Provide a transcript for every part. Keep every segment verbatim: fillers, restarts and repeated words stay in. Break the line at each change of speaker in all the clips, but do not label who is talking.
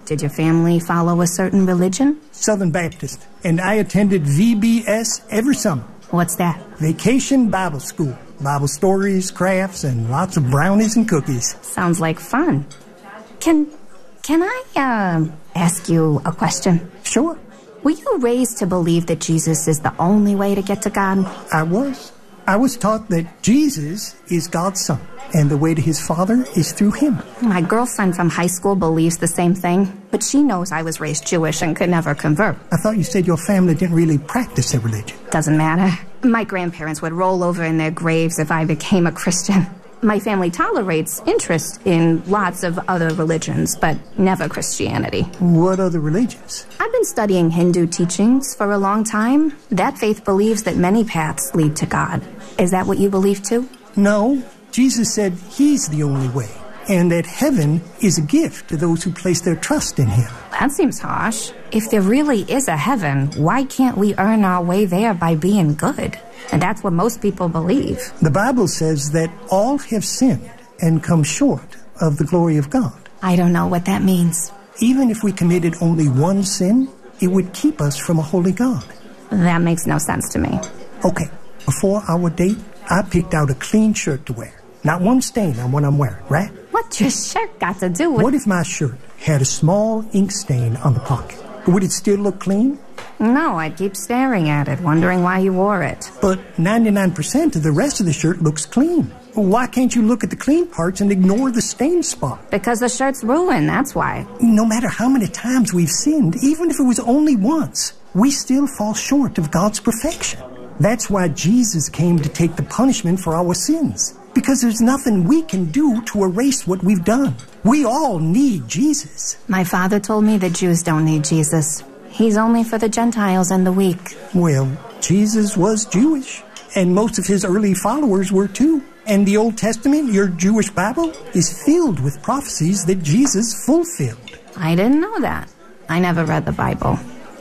Did your family follow a certain religion?
Southern Baptist, and I attended V B S every summer.
What's that?
Vacation Bible School. Bible stories, crafts, and lots of brownies and cookies.
Sounds like fun. Can, can I, uh, ask you a question?
Sure.
Were you raised to believe that Jesus is the only way to get to God?
I was. I was taught that Jesus is God's son, and the way to his Father is through him.
My girlfriend from high school believes the same thing, but she knows I was raised Jewish and could never convert.
I thought you said your family didn't really practice their religion.
Doesn't matter. My grandparents would roll over in their graves if I became a Christian. My family tolerates interest in lots of other religions, but never Christianity.
What other religions?
I've been studying Hindu teachings for a long time. That faith believes that many paths lead to God. Is that what you believe too?
No. Jesus said he's the only way, and that heaven is a gift to those who place their trust in him.
That seems harsh. If there really is a heaven, why can't we earn our way there by being good? And that's what most people believe.
The Bible says that all have sinned and come short of the glory of God.
I don't know what that means.
Even if we committed only one sin, it would keep us from a holy God.
That makes no sense to me.
Okay, before our date, I picked out a clean shirt to wear. Not one stain on what I'm wearing, right?
What's your shirt got to do with...
What if my shirt had a small ink stain on the pocket? Would it still look clean?
No, I'd keep staring at it, wondering why you wore it.
But ninety-nine percent of the rest of the shirt looks clean. Why can't you look at the clean parts and ignore the stain spot?
Because the shirt's ruined, that's why.
No matter how many times we've sinned, even if it was only once, we still fall short of God's perfection. That's why Jesus came to take the punishment for our sins. Because there's nothing we can do to erase what we've done. We all need Jesus.
My father told me that Jews don't need Jesus. He's only for the Gentiles and the weak.
Well, Jesus was Jewish, and most of his early followers were too. And the Old Testament, your Jewish Bible, is filled with prophecies that Jesus fulfilled.
I didn't know that. I never read the Bible.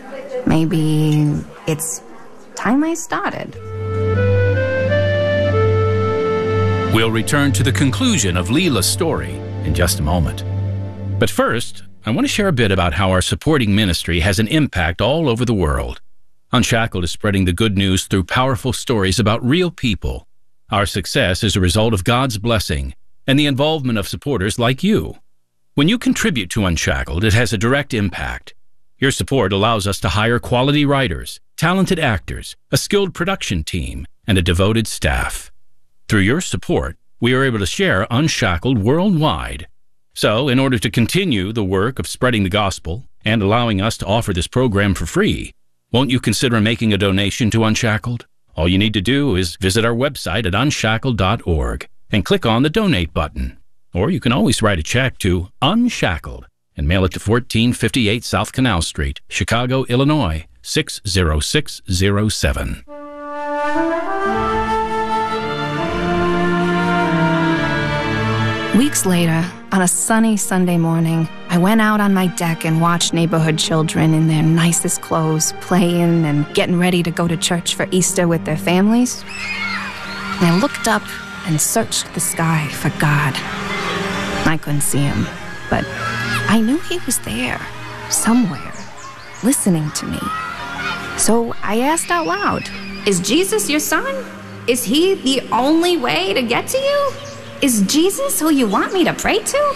Maybe it's time I started.
We'll return to the conclusion of Leela's story in just a moment. But first, I want to share a bit about how our supporting ministry has an impact all over the world. Unshackled is spreading the good news through powerful stories about real people. Our success is a result of God's blessing and the involvement of supporters like you. When you contribute to Unshackled, it has a direct impact. Your support allows us to hire quality writers, talented actors, a skilled production team, and a devoted staff. Through your support, we are able to share Unshackled worldwide. So, in order to continue the work of spreading the gospel and allowing us to offer this program for free, won't you consider making a donation to Unshackled? All you need to do is visit our website at unshackled dot org and click on the Donate button. Or you can always write a check to Unshackled and mail it to fourteen fifty-eight South Canal Street, Chicago, Illinois, six zero six zero seven.
Weeks later, on a sunny Sunday morning, I went out on my deck and watched neighborhood children in their nicest clothes playing and getting ready to go to church for Easter with their families. And I looked up and searched the sky for God. I couldn't see him, but I knew he was there, somewhere, listening to me. So I asked out loud, "Is Jesus your son? Is he the only way to get to you? Is Jesus who you want me to pray to?"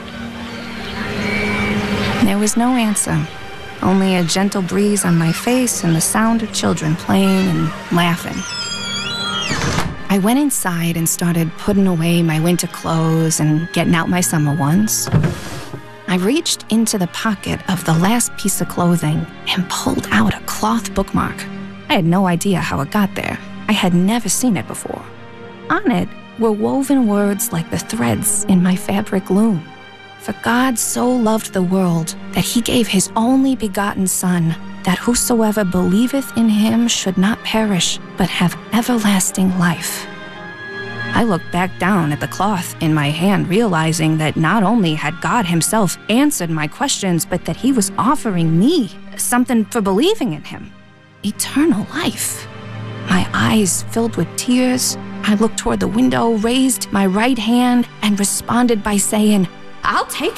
There was no answer, only a gentle breeze on my face and the sound of children playing and laughing. I went inside and started putting away my winter clothes and getting out my summer ones. I reached into the pocket of the last piece of clothing and pulled out a cloth bookmark. I had no idea how it got there. I had never seen it before. On it were woven words like the threads in my fabric loom. For God so loved the world that he gave his only begotten Son, that whosoever believeth in him should not perish, but have everlasting life. I looked back down at the cloth in my hand, realizing that not only had God himself answered my questions, but that he was offering me something for believing in him: eternal life. My eyes filled with tears. I looked toward the window, raised my right hand, and responded by saying, "I'll take it.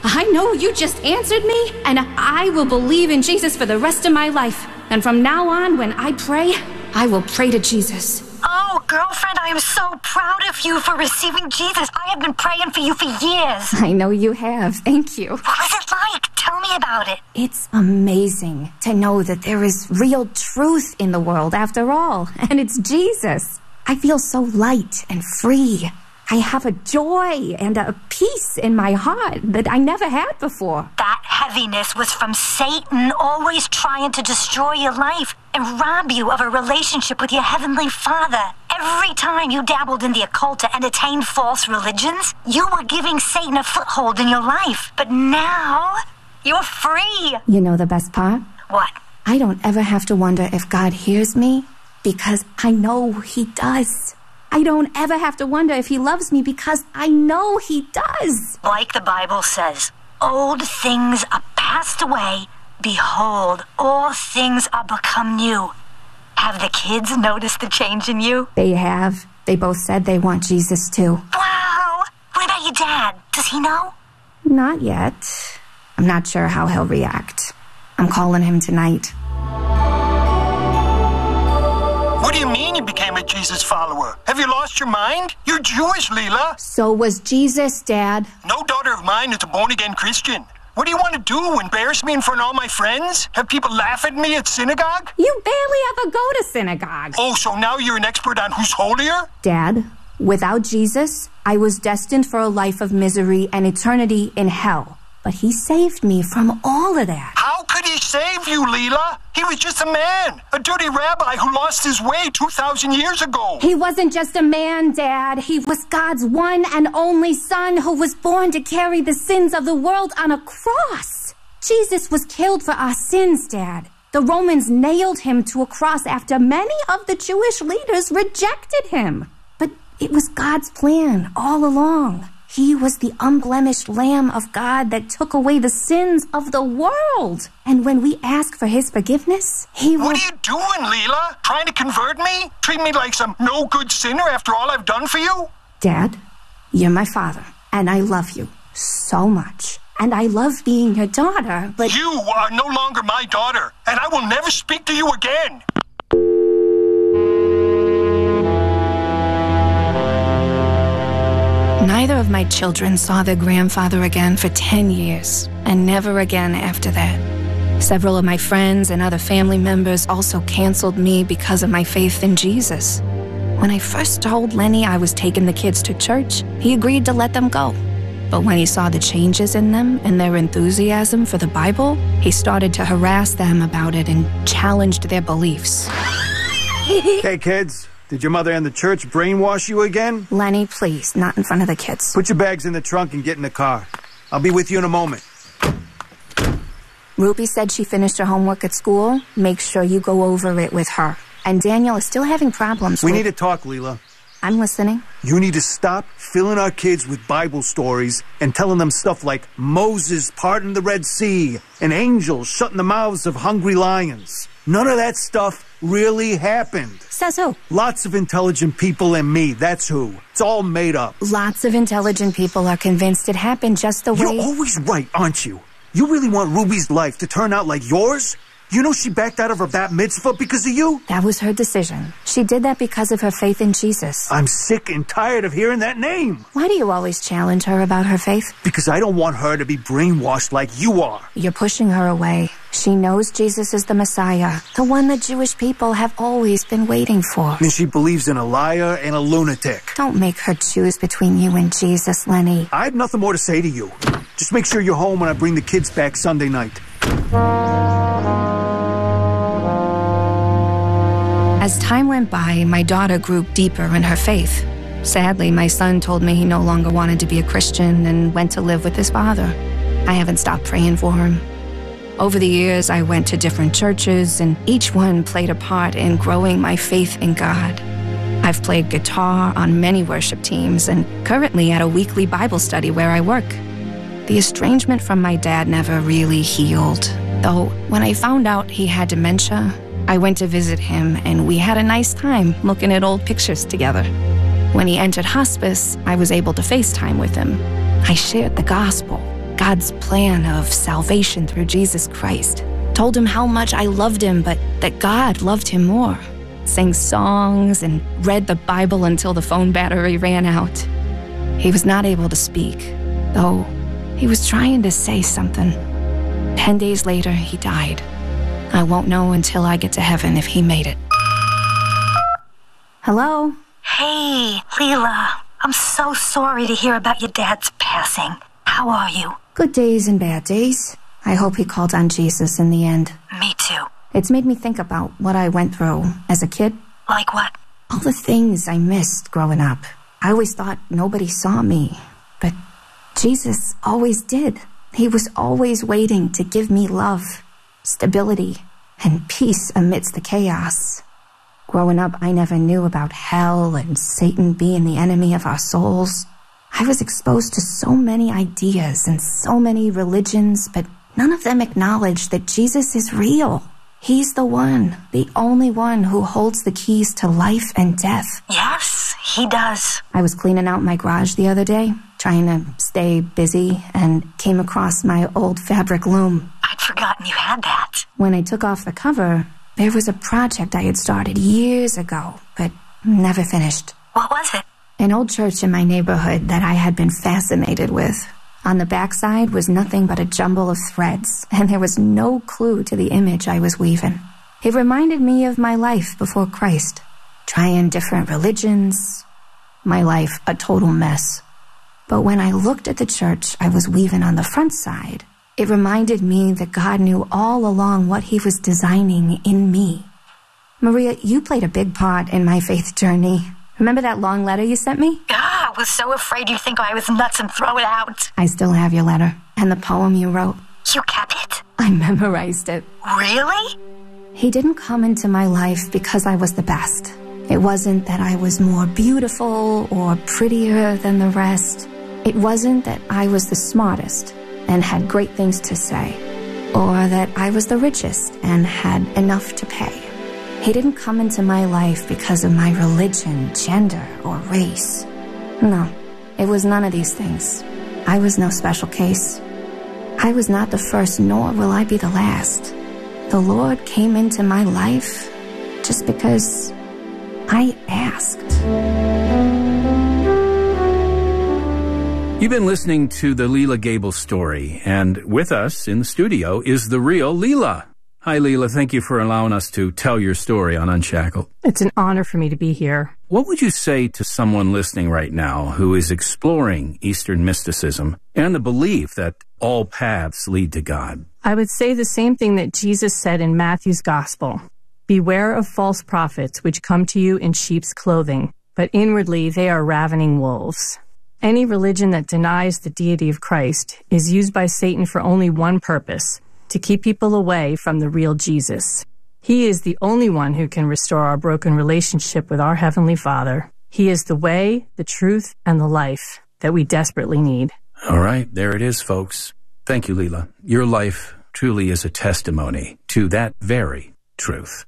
I know you just answered me, and I will believe in Jesus for the rest of my life. And from now on, when I pray, I will pray to Jesus.
Oh, girlfriend, I am so proud of you for receiving Jesus. I have been praying for you for years.
I know you have. Thank you.
What was it like? Tell me about it.
It's amazing to know that there is real truth in the world after all, and it's Jesus. I feel so light and free. I have a joy and a peace in my heart that I never had before.
That heaviness was from Satan always trying to destroy your life and rob you of a relationship with your Heavenly Father. Every time you dabbled in the occult to entertain false religions, you were giving Satan a foothold in your life. But now, you're free.
You know the best part?
What?
I don't ever have to wonder if God hears me, because I know He does. I don't ever have to wonder if He loves me, because I know He does.
Like the Bible says, old things are passed away. Behold, all things are become new. Have the kids noticed the change in you?
They have. They both said they want Jesus too.
Wow! What about your dad? Does he know?
Not yet. I'm not sure how he'll react. I'm calling him tonight.
What do you mean you became a Jesus follower? Have you lost your mind? You're Jewish, Leela.
So was Jesus, Dad.
No daughter of mine is a born-again Christian. What do you want to do? Embarrass me in front of all my friends? Have people laugh at me at synagogue?
You barely ever go to synagogue.
Oh, so now you're an expert on who's holier?
Dad, without Jesus, I was destined for a life of misery and eternity in hell. But He saved me from all of that.
How could He save you, Leela? He was just a man, a dirty rabbi who lost his way two thousand years ago.
He wasn't just a man, Dad. He was God's one and only Son who was born to carry the sins of the world on a cross. Jesus was killed for our sins, Dad. The Romans nailed Him to a cross after many of the Jewish leaders rejected Him. But it was God's plan all along. He was the unblemished Lamb of God that took away the sins of the world. And when we ask for His forgiveness, He will...
What are you doing, Leela? Trying to convert me? Treat me like some no-good sinner after all I've done for you?
Dad, you're my father, and I love you so much. And I love being your daughter, but...
You are no longer my daughter, and I will never speak to you again.
Neither of my children saw their grandfather again for ten years, and never again after that. Several of my friends and other family members also canceled me because of my faith in Jesus. When I first told Lenny I was taking the kids to church, he agreed to let them go. But when he saw the changes in them and their enthusiasm for the Bible, he started to harass them about it and challenged their beliefs.
Hey, kids. Did your mother and the church brainwash you again?
Lenny, please, not in front of the kids.
Put your bags in the trunk and get in the car. I'll be with you in a moment.
Ruby said she finished her homework at school. Make sure you go over it with her. And Daniel is still having problems
We
with...
need to talk, Leela.
I'm listening.
You need to stop filling our kids with Bible stories and telling them stuff like Moses parting the Red Sea and angels shutting the mouths of hungry lions. None of that stuff really happened.
Says who?
Lots of intelligent people and me, that's who. It's all made up.
Lots of intelligent people are convinced it happened just the way...
You're always right, aren't you? You really want Ruby's life to turn out like yours? You know she backed out of her bat mitzvah because of you?
That was her decision. She did that because of her faith in Jesus.
I'm sick and tired of hearing that name.
Why do you always challenge her about her faith?
Because I don't want her to be brainwashed like you are.
You're pushing her away. She knows Jesus is the Messiah, the one the Jewish people have always been waiting for.
And she believes in a liar and a lunatic.
Don't make her choose between you and Jesus, Lenny.
I have nothing more to say to you. Just make sure you're home when I bring the kids back Sunday night.
As time went by, my daughter grew deeper in her faith. Sadly, my son told me he no longer wanted to be a Christian and went to live with his father. I haven't stopped praying for him. Over the years, I went to different churches, and each one played a part in growing my faith in God. I've played guitar on many worship teams and currently at a weekly Bible study where I work. The estrangement from my dad never really healed, though when I found out he had dementia, I went to visit him and we had a nice time looking at old pictures together. When he entered hospice, I was able to FaceTime with him. I shared the gospel. God's plan of salvation through Jesus Christ. Told him how much I loved him, but that God loved him more. Sang songs and read the Bible until the phone battery ran out. He was not able to speak, though he was trying to say something. Ten days later, he died. I won't know until I get to heaven if he made it. Hello?
Hey, Leela. I'm so sorry to hear about your dad's passing. How are you?
Good days and bad days. I hope he called on Jesus in the end.
Me too.
It's made me think about what I went through as a kid.
Like what?
All the things I missed growing up. I always thought nobody saw me, but Jesus always did. He was always waiting to give me love, stability, and peace amidst the chaos. Growing up, I never knew about hell and Satan being the enemy of our souls. I was exposed to so many ideas and so many religions, but none of them acknowledged that Jesus is real. He's the one, the only one who holds the keys to life and death.
Yes, he does.
I was cleaning out my garage the other day, trying to stay busy, and came across my old fabric loom.
I'd forgotten you had that.
When I took off the cover, there was a project I had started years ago, but never finished.
What was it?
An old church in my neighborhood that I had been fascinated with. On the backside was nothing but a jumble of threads, and there was no clue to the image I was weaving. It reminded me of my life before Christ, trying different religions, my life a total mess. But when I looked at the church I was weaving on the front side, it reminded me that God knew all along what he was designing in me. Maria, you played a big part in my faith journey. Remember that long letter you sent me?
Ah, I was so afraid you'd think I was nuts and throw it out.
I still have your letter and the poem you wrote.
You kept it?
I memorized it.
Really?
He didn't come into my life because I was the best. It wasn't that I was more beautiful or prettier than the rest. It wasn't that I was the smartest and had great things to say, or that I was the richest and had enough to pay. He didn't come into my life because of my religion, gender, or race. No, it was none of these things. I was no special case. I was not the first, nor will I be the last. The Lord came into my life just because I asked.
You've been listening to the Leela Gable story, and with us in the studio is the real Leela. Hi, Leela. Thank you for allowing us to tell your story on Unshackled.
It's an honor for me to be here.
What would you say to someone listening right now who is exploring Eastern mysticism and the belief that all paths lead to God?
I would say the same thing that Jesus said in Matthew's Gospel. Beware of false prophets which come to you in sheep's clothing, but inwardly they are ravening wolves. Any religion that denies the deity of Christ is used by Satan for only one purpose: to keep people away from the real Jesus. He is the only one who can restore our broken relationship with our Heavenly Father. He is the way, the truth, and the life that we desperately need.
All right, there it is, folks. Thank you, Leela. Your life truly is a testimony to that very truth.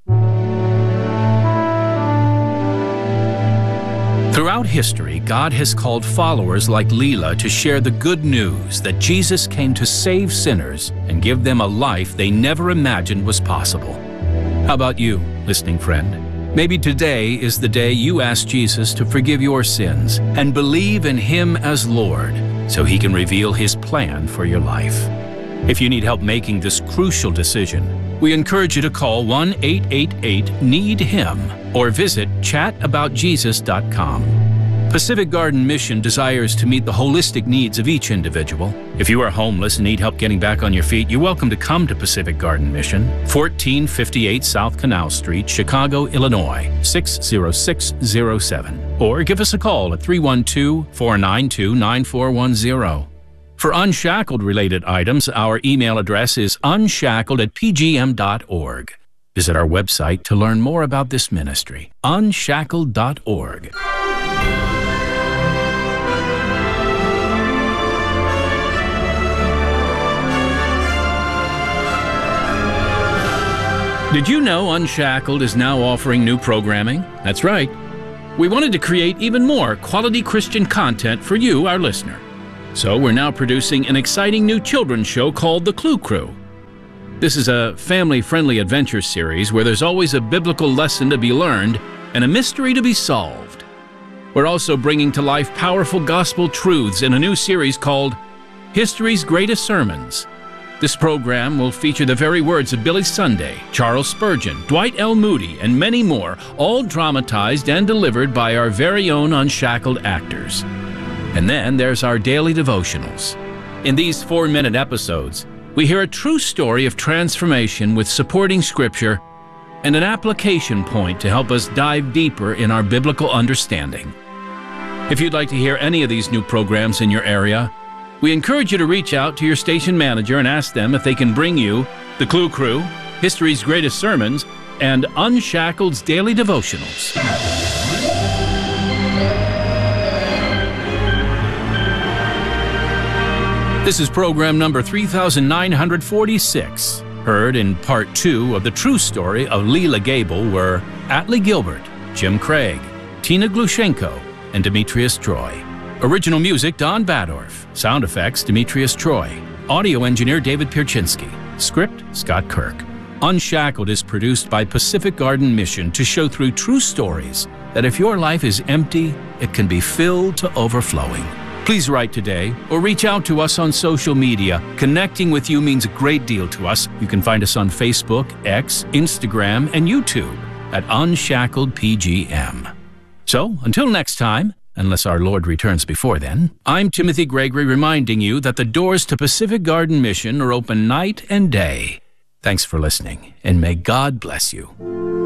Throughout history, God has called followers like Leela to share the good news that Jesus came to save sinners and give them a life they never imagined was possible. How about you, listening friend? Maybe today is the day you ask Jesus to forgive your sins and believe in Him as Lord so He can reveal His plan for your life. If you need help making this crucial decision, we encourage you to call one eight eight eight need him or visit chat about jesus dot com. Pacific Garden Mission desires to meet the holistic needs of each individual. If you are homeless and need help getting back on your feet, you're welcome to come to Pacific Garden Mission, fourteen fifty-eight South Canal Street, Chicago, Illinois, six zero six zero seven. Or give us a call at three one two, four nine two, nine four one zero. For Unshackled-related items, our email address is unshackled at p g m dot org. Visit our website to learn more about this ministry, unshackled dot org. Did you know Unshackled is now offering new programming? That's right. We wanted to create even more quality Christian content for you, our listener. So we're now producing an exciting new children's show called The Clue Crew. This is a family-friendly adventure series where there's always a biblical lesson to be learned and a mystery to be solved. We're also bringing to life powerful gospel truths in a new series called History's Greatest Sermons. This program will feature the very words of Billy Sunday, Charles Spurgeon, Dwight L. Moody, and many more, all dramatized and delivered by our very own unshackled actors. And then there's our daily devotionals. In these four-minute episodes, we hear a true story of transformation with supporting scripture and an application point to help us dive deeper in our biblical understanding. If you'd like to hear any of these new programs in your area, we encourage you to reach out to your station manager and ask them if they can bring you The Clue Crew, History's Greatest Sermons, and Unshackled's Daily Devotionals. This is program number three thousand nine hundred forty-six. Heard in part two of the true story of Leela Gable were Atlee Gilbert, Jim Craig, Tina Glushenko, and Demetrius Troy. Original music, Don Badorf. Sound effects, Demetrius Troy. Audio engineer, David Pierczynski. Script, Scott Kirk. Unshackled is produced by Pacific Garden Mission to show through true stories that if your life is empty, it can be filled to overflowing. Please write today or reach out to us on social media. Connecting with you means a great deal to us. You can find us on Facebook, X, Instagram, and YouTube at Unshackled P G M. So, until next time, unless our Lord returns before then, I'm Timothy Gregory reminding you that the doors to Pacific Garden Mission are open night and day. Thanks for listening, and may God bless you.